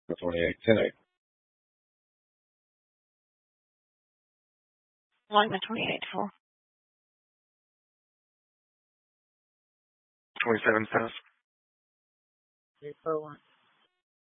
28, 10 8. Alignment 28 4. 27 south. 341.